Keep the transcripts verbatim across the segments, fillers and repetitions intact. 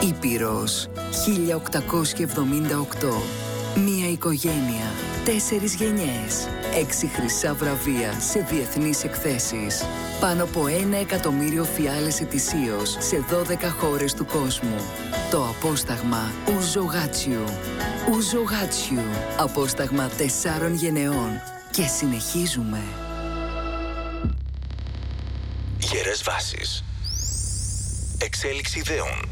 Ήπειρος χίλια οκτακόσια εβδομήντα οκτώ. Μία οικογένεια, τέσσερις γενιές, έξι χρυσά βραβεία σε διεθνείς εκθέσεις. Πάνω από ένα εκατομμύριο φιάλες ετησίως σε δώδεκα χώρες του κόσμου. Το απόσταγμα Ουζογάτσιου. Ουζογάτσιου. Απόσταγμα τεσσάρων γενεών. Και συνεχίζουμε. Γερές βάσεις. Εξέλιξη ιδεών.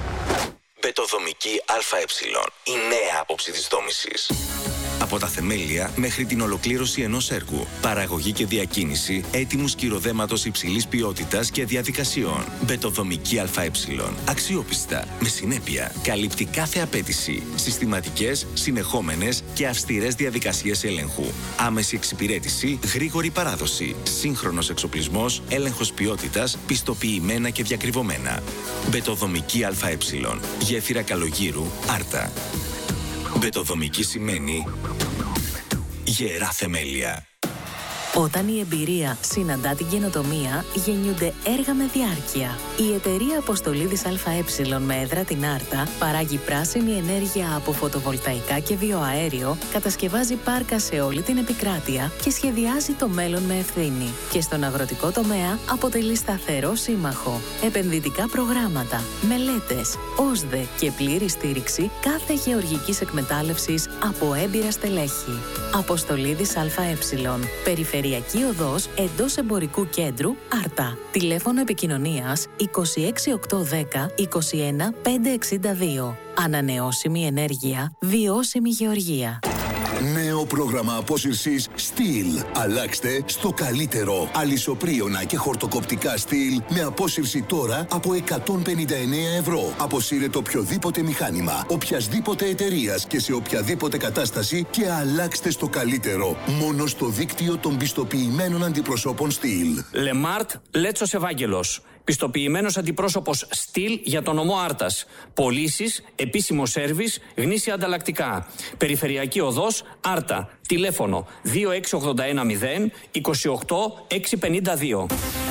Μπετοδομική ΑΕ. Η νέα άποψη της δόμησης. Από τα θεμέλια μέχρι την ολοκλήρωση ενός έργου. Παραγωγή και διακίνηση έτοιμου σκυροδέματος υψηλής ποιότητας και διαδικασιών. Μπετοδομική ΑΕ. Αξιόπιστα, με συνέπεια. Καλύπτει κάθε απέτηση. Συστηματικές, συνεχόμενες και αυστηρές διαδικασίες έλεγχου. Άμεση εξυπηρέτηση, γρήγορη παράδοση. Σύγχρονος εξοπλισμός, έλεγχος ποιότητας, πιστοποιημένα και διακριβωμένα. Μπετοδομική ΑΕ. Γέφυρα Καλογύρου, Άρτα. Μπετοδομική σημαίνει γερά θεμέλια. Όταν η εμπειρία συναντά την καινοτομία, γεννιούνται έργα με διάρκεια. Η εταιρεία Αποστολίδης ΑΕ με έδρα την Άρτα παράγει πράσινη ενέργεια από φωτοβολταϊκά και βιοαέριο, κατασκευάζει πάρκα σε όλη την επικράτεια και σχεδιάζει το μέλλον με ευθύνη. Και στον αγροτικό τομέα αποτελεί σταθερό σύμμαχο. Επενδυτικά προγράμματα, μελέτες, ΟΣΔΕ και πλήρη στήριξη κάθε γεωργικής εκμετάλλευσης από έμπειρα στελέχη. Αποστολίδης ΑΕ. Περιφερειακή οδός εντός εμπορικού κέντρου Άρτα. Τηλέφωνο επικοινωνίας είκοσι έξι οκτακόσια δέκα είκοσι ένα πεντακόσια εξήντα δύο. Ανανεώσιμη ενέργεια, βιώσιμη γεωργία. Νέο πρόγραμμα απόσυρσης Steel. Αλλάξτε στο καλύτερο. Αλυσοπρίωνα και χορτοκοπτικά Steel με απόσυρση τώρα από εκατόν πενήντα εννέα ευρώ. Αποσύρετε οποιοδήποτε μηχάνημα, οποιασδήποτε εταιρείας και σε οποιαδήποτε κατάσταση και αλλάξτε στο καλύτερο. Μόνο στο δίκτυο των πιστοποιημένων αντιπροσώπων Steel. Λεμάρτ Λέτσος Ευάγγελος. Πιστοποιημένος αντιπρόσωπος Στυλ για τον νομό Άρτας. Πωλήσεις, επίσημο σέρβις, γνήσια ανταλλακτικά. Περιφερειακή οδός Άρτα. Τηλέφωνο δύο έξι οκτώ ένα μηδέν είκοσι οκτώ εξακόσια πενήντα δύο.